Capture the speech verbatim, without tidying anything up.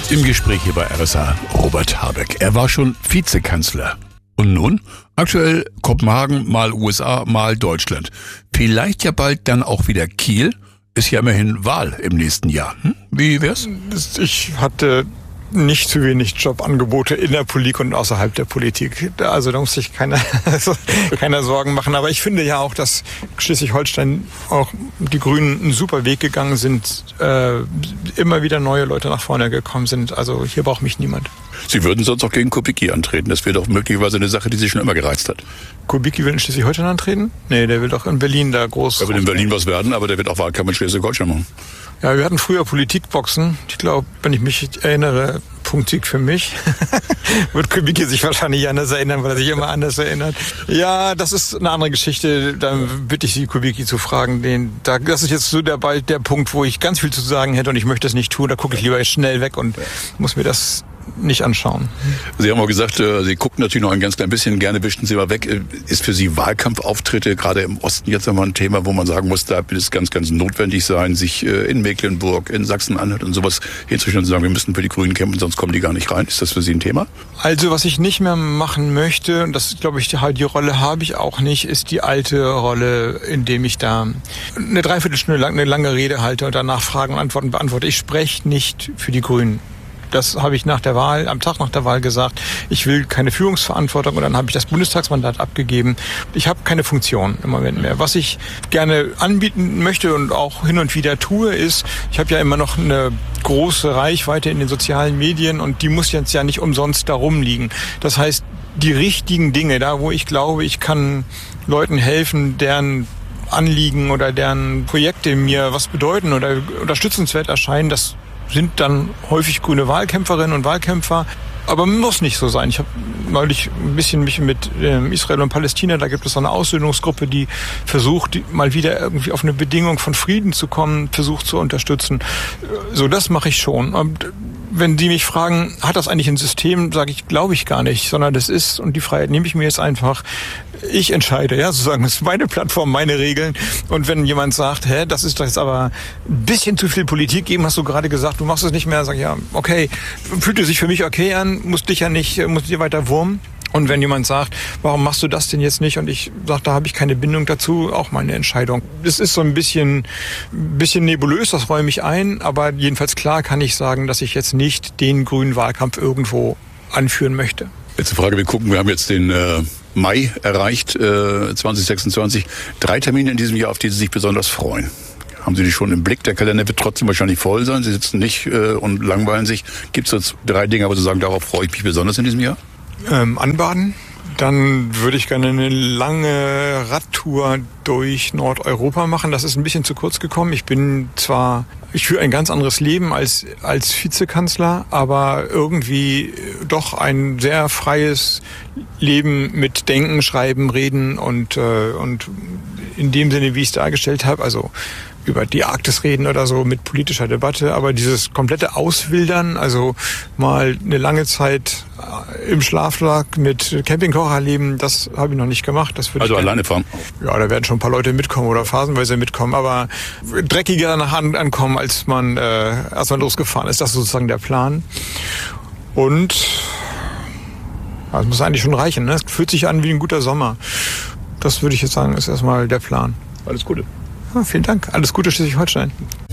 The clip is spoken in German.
Im Gespräch hier bei R S A Robert Habeck. Er war schon Vizekanzler. Und nun? Aktuell Kopenhagen, mal U S A, mal Deutschland. Vielleicht ja bald dann auch wieder Kiel. Ist ja immerhin Wahl im nächsten Jahr. Hm? Wie wär's? Ich hatte nicht zu wenig Jobangebote in der Politik und außerhalb der Politik. Also da muss sich keiner, also keiner Sorgen machen. Aber ich finde ja auch, dass Schleswig-Holstein, auch die Grünen, einen super Weg gegangen sind. Äh, immer wieder neue Leute nach vorne gekommen sind. Also hier braucht mich niemand. Sie würden sonst auch gegen Kubicki antreten. Das wäre doch möglicherweise eine Sache, die Sie schon immer gereizt hat. Kubicki will in Schleswig-Holstein antreten? Nee, der will doch in Berlin da groß... Er will in Berlin was werden, aber der wird auch Wahlkampf in Schleswig-Holstein machen. Ja, wir hatten früher Politikboxen. Ich glaube, wenn ich mich erinnere, Punktsieg für mich. Wird Kubicki sich wahrscheinlich anders erinnern, weil er sich immer anders erinnert. Ja, das ist eine andere Geschichte. Dann bitte ich Sie, Kubicki, zu fragen. Den, da, das ist jetzt so der, bald der Punkt, wo ich ganz viel zu sagen hätte und ich möchte das nicht tun. Da gucke ich lieber schnell weg und muss mir das nicht anschauen. Sie haben auch gesagt, Sie gucken natürlich noch ein ganz klein bisschen, gerne wischen Sie mal weg. Ist für Sie Wahlkampfauftritte gerade im Osten jetzt nochmal ein Thema, wo man sagen muss, da wird es ganz, ganz notwendig sein, sich in Mecklenburg, in Sachsen-Anhalt und sowas hinzustellen und zu sagen, wir müssen für die Grünen kämpfen, sonst kommen die gar nicht rein. Ist das für Sie ein Thema? Also was ich nicht mehr machen möchte, und das glaube ich, die Rolle habe ich auch nicht, ist die alte Rolle, indem ich da eine Dreiviertelstunde lang eine lange Rede halte und danach Fragen und Antworten beantworte. Ich spreche nicht für die Grünen. Das habe ich nach der Wahl, am Tag nach der Wahl gesagt. Ich will keine Führungsverantwortung und dann habe ich das Bundestagsmandat abgegeben. Ich habe keine Funktion im Moment mehr. Was ich gerne anbieten möchte und auch hin und wieder tue, ist, ich habe ja immer noch eine große Reichweite in den sozialen Medien und die muss jetzt ja nicht umsonst da rumliegen. Das heißt, die richtigen Dinge, da wo ich glaube, ich kann Leuten helfen, deren Anliegen oder deren Projekte mir was bedeuten oder unterstützenswert erscheinen, das sind dann häufig grüne Wahlkämpferinnen und Wahlkämpfer. Aber muss nicht so sein. Ich habe neulich ein bisschen mich mit ähm, Israel und Palästina, da gibt es so eine Aussöhnungsgruppe, die versucht, die mal wieder irgendwie auf eine Bedingung von Frieden zu kommen, versucht zu unterstützen. So, das mache ich schon. Und wenn die mich fragen, hat das eigentlich ein System, sage ich, glaube ich gar nicht, sondern das ist, und die Freiheit nehme ich mir jetzt einfach, ich entscheide, ja, sozusagen, das ist meine Plattform, meine Regeln. Und wenn jemand sagt, hä, das ist doch jetzt aber ein bisschen zu viel Politik geben, hast du gerade gesagt, du machst es nicht mehr, sag ich, ja, okay, fühlte sich für mich okay an, muss dich ja nicht, muss dir weiter wurmen. Und wenn jemand sagt, warum machst du das denn jetzt nicht? Und ich sage, da habe ich keine Bindung dazu, auch meine Entscheidung. Es ist so ein bisschen, bisschen nebulös, das räume ich ein, aber jedenfalls klar kann ich sagen, dass ich jetzt nicht den grünen Wahlkampf irgendwo anführen möchte. Letzte Frage, wir gucken, wir haben jetzt den äh, Mai erreicht, äh, zwanzig sechsundzwanzig. Drei Termine in diesem Jahr, auf die Sie sich besonders freuen. Haben Sie die schon im Blick? Der Kalender wird trotzdem wahrscheinlich voll sein. Sie sitzen nicht äh, und langweilen sich. Gibt es jetzt drei Dinge, wo Sie sagen, darauf freue ich mich besonders in diesem Jahr? Ähm, anbaden. Dann würde ich gerne eine lange Radtour durch Nordeuropa machen. Das ist ein bisschen zu kurz gekommen. Ich bin zwar, ich führe ein ganz anderes Leben als, als Vizekanzler, aber irgendwie doch ein sehr freies Leben mit Denken, Schreiben, Reden und, äh, und in dem Sinne, wie ich es dargestellt habe, also über die Arktis reden oder so mit politischer Debatte, aber dieses komplette Auswildern, also mal eine lange Zeit im Schlafsack mit Campingkocher leben, das habe ich noch nicht gemacht. Das würde also ich alleine fahren? Ja, da werden schon ein paar Leute mitkommen oder phasenweise mitkommen, aber dreckiger nach ankommen, als man äh, erstmal losgefahren ist. Das ist sozusagen der Plan. Und das muss eigentlich schon reichen, ne? Es fühlt sich an wie ein guter Sommer. Das würde ich jetzt sagen, ist erstmal der Plan. Alles Gute. Ja, vielen Dank. Alles Gute, Schleswig-Holstein.